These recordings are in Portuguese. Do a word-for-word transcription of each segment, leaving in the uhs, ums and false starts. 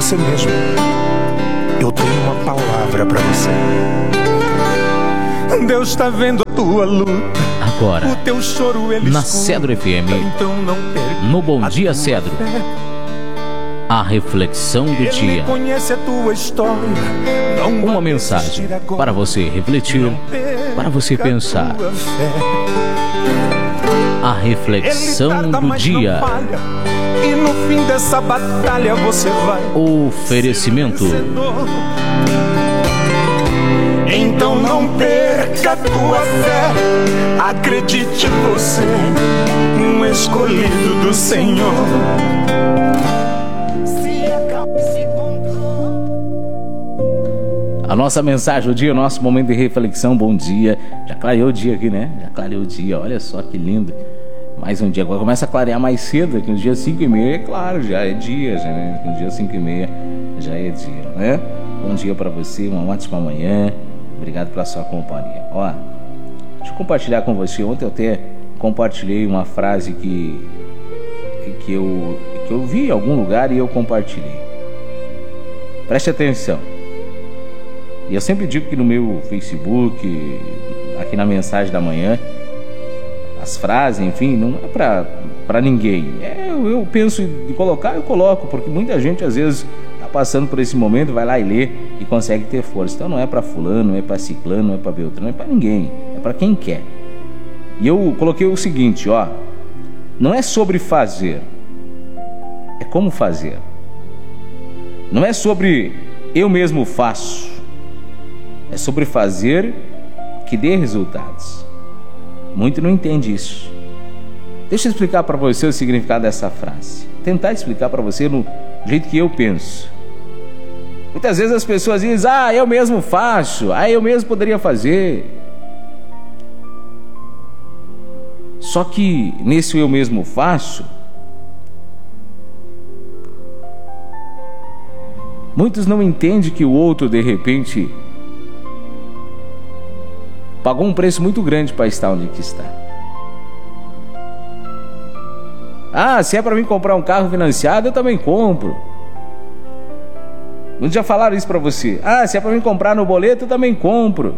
você mesmo. Eu tenho uma palavra pra você. Deus tá vendo a tua luta. Agora, o teu choro ele na escuta. Cedro F M, Então não perca no Bom a Dia tua Cedro, fé. a reflexão do Ele dia. conhece a tua história. Não Uma vai mensagem desistir agora. para você refletir, Não perca para você pensar. a tua fé. A Ele reflexão tarda, do mas dia. não falha. E no fim dessa batalha você vai Oferecimento. ser vencedor. Então não perca a tua fé. Acredite você, um escolhido do Senhor. Se acalme, se controle. A nossa mensagem do dia, o nosso momento de reflexão. Bom dia. Já clareou o dia aqui, né? Já clareou o dia. Olha só que lindo. Mais um dia. Agora começa a clarear mais cedo, que no dia cinco e meia, é claro, já é dia, já, né? No dia cinco e meia já é dia, né? Bom dia pra você, uma ótima manhã. Obrigado pela sua companhia. Ó, deixa eu compartilhar com você. Ontem eu até compartilhei uma frase que, que, eu, que eu vi em algum lugar e eu compartilhei. Preste atenção. E eu sempre digo que no meu Facebook, aqui na mensagem da manhã, as frases, enfim, não é pra, pra ninguém. É, eu, eu penso em colocar, eu coloco, porque muita gente às vezes tá passando por esse momento, vai lá e lê e consegue ter força. Então não é pra fulano, não é pra ciclano, não é pra beltrano, não é pra ninguém. É pra quem quer. E eu coloquei o seguinte, ó. Não é sobre fazer, é como fazer. Não é sobre eu mesmo faço, é sobre fazer que dê resultados. Muito não entende isso. Deixa eu explicar para você o significado dessa frase. Tentar explicar para você no jeito que eu penso. Muitas vezes as pessoas dizem, ah, eu mesmo faço, ah, eu mesmo poderia fazer. Só que nesse eu mesmo faço, muitos não entendem que o outro de repente pagou um preço muito grande para estar onde que está. Ah, se é para mim comprar um carro financiado, eu também compro. Muitos já falaram isso para você. Ah, se é para mim comprar no boleto, eu também compro.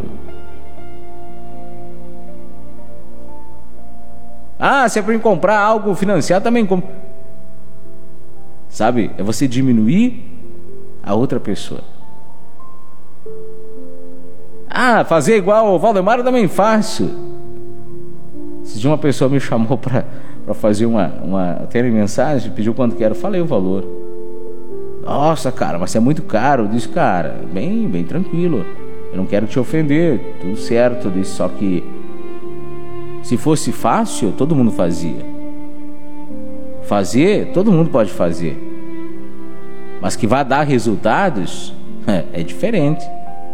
Ah, se é para mim comprar algo financiado, também compro. Sabe, é você diminuir a outra pessoa. Ah, fazer igual o Valdemar eu também faço. Se de uma pessoa me chamou para fazer uma, uma ter mensagem, pediu quanto que era, eu falei o valor. Nossa, cara, mas é muito caro. Eu disse, cara, bem, bem tranquilo. Eu não quero te ofender, tudo certo. Eu disse, só que se fosse fácil, todo mundo fazia. Fazer, todo mundo pode fazer. Mas que vai dar resultados, é, é diferente.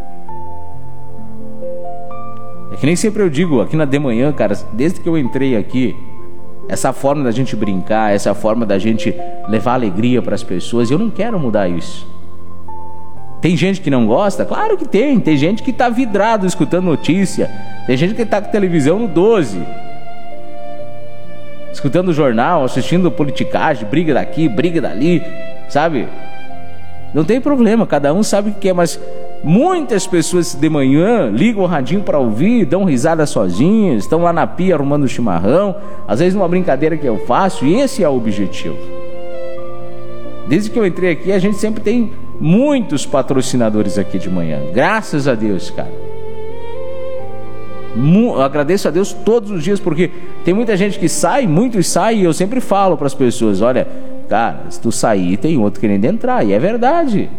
É que nem sempre eu digo, aqui na De Manhã, cara, desde que eu entrei aqui, essa forma da gente brincar, essa forma da gente levar alegria para as pessoas, eu não quero mudar isso. Tem gente que não gosta? Claro que tem. Tem gente que tá vidrado escutando notícia. Tem gente que tá com televisão no doze, escutando jornal, assistindo politicagem, briga daqui, briga dali, sabe? Não tem problema, cada um sabe o que quer, mas muitas pessoas de manhã ligam o radinho para ouvir, dão risada sozinhas, estão lá na pia arrumando chimarrão, às vezes numa brincadeira que eu faço, e esse é o objetivo. Desde que eu entrei aqui, a gente sempre tem muitos patrocinadores aqui de manhã, graças a Deus, cara. Eu agradeço a Deus todos os dias, porque tem muita gente que sai, muitos saem, e eu sempre falo para as pessoas, olha, cara, se tu sair, tem outro querendo entrar, e é verdade.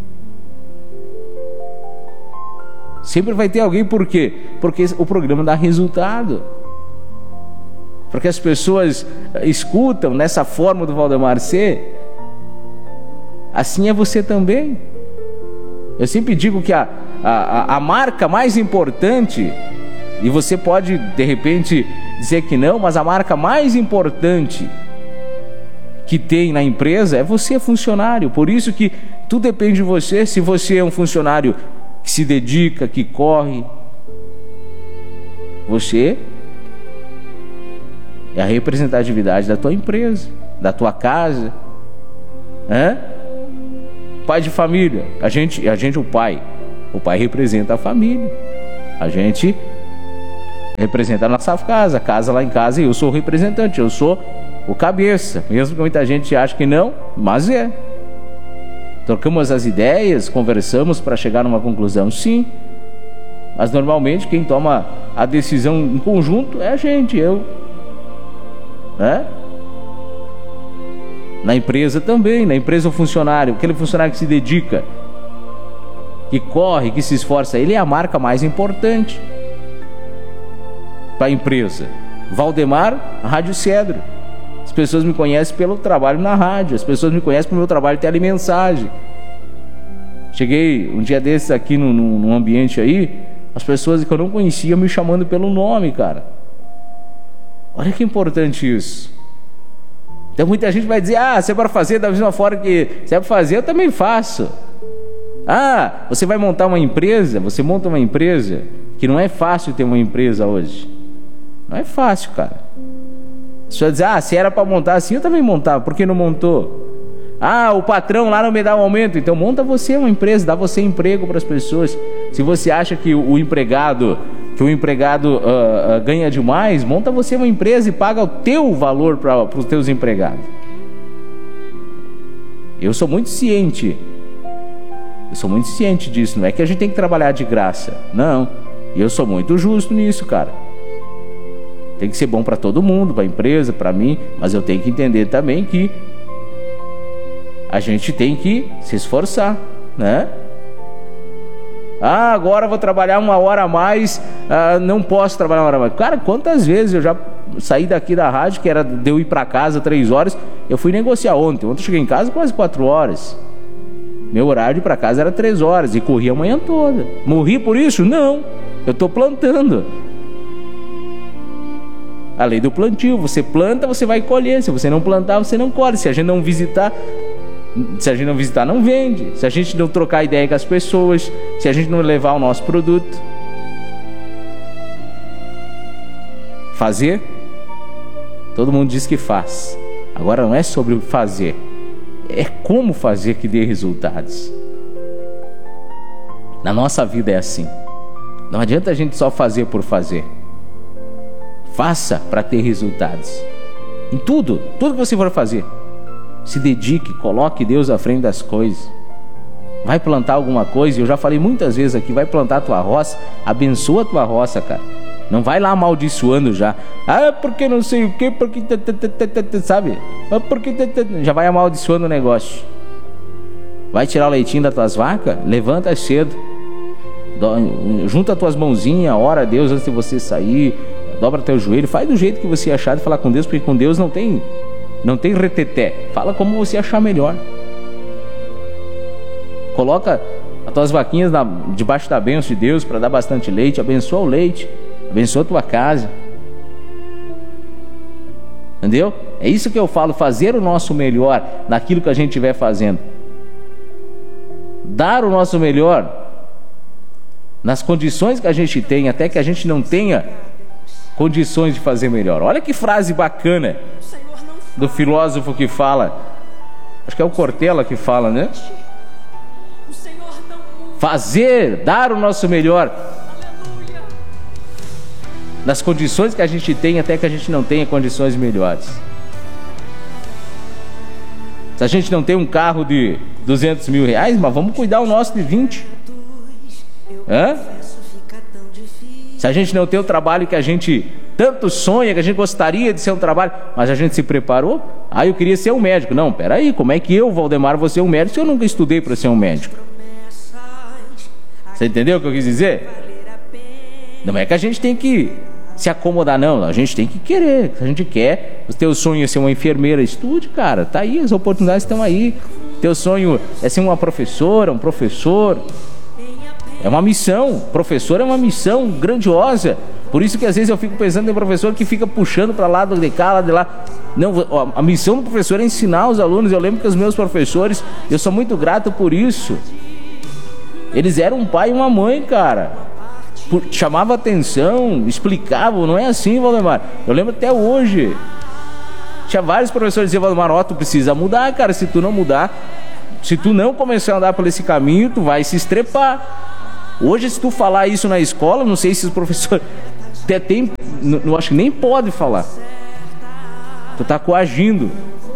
Sempre vai ter alguém, por quê? Porque o programa dá resultado. Porque as pessoas escutam nessa forma do Valdemar ser. Assim é você também. Eu sempre digo que a, a, a marca mais importante, e você pode de repente dizer que não, mas a marca mais importante que tem na empresa é você, funcionário. Por isso que tudo depende de você. Se você é um funcionário que se dedica, que corre, você é a representatividade da tua empresa, da tua casa. Hã? pai de família. A gente, a gente, o pai. O pai representa a família. A gente representa a nossa casa, a casa lá em casa, e eu sou o representante, eu sou o cabeça. Mesmo que muita gente ache que não, mas é. Trocamos as ideias, conversamos para chegar numa conclusão, sim. Mas normalmente quem toma a decisão em conjunto é a gente, eu. Né? Na empresa também, na empresa o funcionário, aquele funcionário que se dedica, que corre, que se esforça, ele é a marca mais importante para a empresa. Valdemar, Rádio Cedro. As pessoas me conhecem pelo trabalho na rádio, as pessoas me conhecem pelo meu trabalho de telemensagem. Cheguei um dia desses aqui num, num ambiente aí, as pessoas que eu não conhecia me chamando pelo nome, cara. Olha que importante isso. Então muita gente vai dizer, ah, você é para fazer da mesma forma que você é para fazer, eu também faço. Ah, você vai montar uma empresa, você monta uma empresa, que não é fácil ter uma empresa hoje. Não é fácil, cara. As pessoas dizem, ah, se era para montar assim, eu também montava, por que não montou? Ah, o patrão lá não me dá um aumento, então monta você uma empresa, dá você emprego para as pessoas. Se você acha que o empregado, que o empregado uh, uh, ganha demais, monta você uma empresa e paga o teu valor para os teus empregados. Eu sou muito ciente, eu sou muito ciente disso, não é que a gente tem que trabalhar de graça, não, eu sou muito justo nisso, cara. Tem que ser bom para todo mundo, para a empresa, para mim, mas eu tenho que entender também que a gente tem que se esforçar, né? Ah, agora vou trabalhar uma hora a mais, ah, não posso trabalhar uma hora a mais. Cara, quantas vezes eu já saí daqui da rádio, que era de eu ir para casa três horas, eu fui negociar ontem. Ontem eu cheguei em casa quase quatro horas. Meu horário de ir para casa era três horas e corri a manhã toda. Morri por isso? Não, eu estou plantando. A lei do plantio, você planta, você vai colher. Se você não plantar, você não colhe. Se a gente não visitar, se a gente não visitar, não vende. Se a gente não trocar ideia com as pessoas, se a gente não levar o nosso produto. Fazer, todo mundo diz que faz. Agora não é sobre o fazer, é como fazer que dê resultados. Na nossa vida é assim. Não adianta a gente só fazer por fazer. Faça para ter resultados. Em tudo, tudo que você for fazer, se dedique, coloque Deus à frente das coisas. Vai plantar alguma coisa, eu já falei muitas vezes aqui, vai plantar a tua roça, abençoa a tua roça, cara. Não vai lá amaldiçoando já. Ah, porque não sei o que, porque... Sabe? Ah, porque... Já vai amaldiçoando o negócio. Vai tirar o leitinho das tuas vacas? Levanta cedo. Junta as tuas mãozinhas, ora a Deus antes de você sair. Dobra teu joelho, faz do jeito que você achar de falar com Deus, porque com Deus não tem, não tem reteté. Fala como você achar melhor. Coloca as tuas vaquinhas na, debaixo da bênção de Deus para dar bastante leite. Abençoa o leite, abençoa a tua casa. Entendeu? É isso que eu falo, fazer o nosso melhor naquilo que a gente estiver fazendo. Dar o nosso melhor nas condições que a gente tem, até que a gente não tenha condições de fazer melhor. Olha que frase bacana do filósofo que fala, acho que é o Cortella que fala, né? Fazer, dar o nosso melhor nas condições que a gente tem, até que a gente não tenha condições melhores. Se a gente não tem um carro de duzentos mil reais, mas vamos cuidar o nosso de vinte. Hã? Se a gente não tem o trabalho que a gente tanto sonha, que a gente gostaria de ser um trabalho, mas a gente se preparou, ah, eu queria ser um médico. Não, peraí, como é que eu, Valdemar, vou ser um médico se eu nunca estudei para ser um médico? Você entendeu o que eu quis dizer? Não é que a gente tem que se acomodar, não, a gente tem que querer. Se a gente quer, o teu sonho é ser uma enfermeira, estude, cara, tá aí, as oportunidades estão aí. Teu sonho é ser uma professora, um professor. É uma missão, professor é uma missão grandiosa. Por isso que às vezes eu fico pensando em professor que fica puxando para lá de cá, lá de lá. Não, a missão do professor é ensinar os alunos. Eu lembro que os meus professores, eu sou muito grato por isso. Eles eram um pai e uma mãe, cara. Por, chamava atenção, explicavam. Não é assim, Valdemar. Eu lembro até hoje. Tinha vários professores que diziam, Valdemar, ó, tu precisa mudar, cara. Se tu não mudar, Se tu não começar a andar por esse caminho, tu vai se estrepar. Hoje, se tu falar isso na escola, não sei se os professores até tem, não acho que nem pode falar. Tu tá coagindo.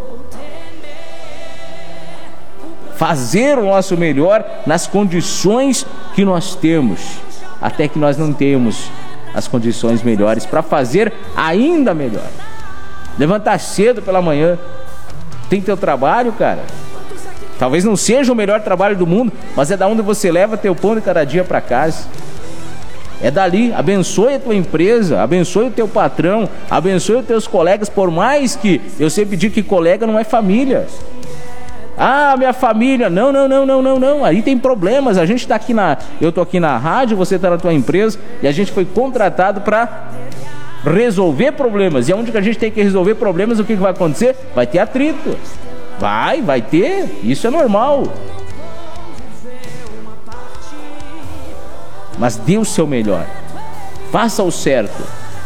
Fazer o nosso melhor nas condições que nós temos, até que nós não temos as condições melhores para fazer ainda melhor. Levantar cedo pela manhã, tem teu trabalho, cara. Talvez não seja o melhor trabalho do mundo, mas é da onde você leva teu pão de cada dia para casa. É dali. Abençoe a tua empresa, abençoe o teu patrão, abençoe os teus colegas, por mais que eu sempre digo que colega não é família. Ah, minha família, não, não, não, não, não, não, aí tem problemas. A gente tá aqui na, eu tô aqui na rádio, você tá na tua empresa, e a gente foi contratado para resolver problemas. E onde que a gente tem que resolver problemas, o que que vai acontecer? Vai ter atrito. Vai, vai ter, isso é normal. Mas dê o seu melhor, faça o certo,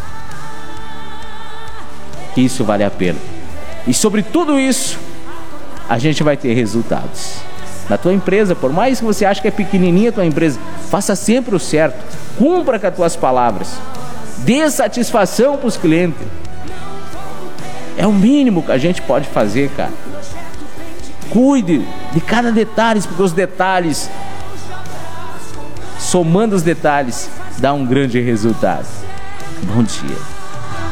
que isso vale a pena. E sobre tudo isso, a gente vai ter resultados. Na tua empresa, por mais que você ache que é pequenininha a tua empresa, faça sempre o certo, cumpra com as tuas palavras, dê satisfação para os clientes. É o mínimo que a gente pode fazer, cara. Cuide de cada detalhe, porque os detalhes, somando os detalhes, dá um grande resultado. Bom dia.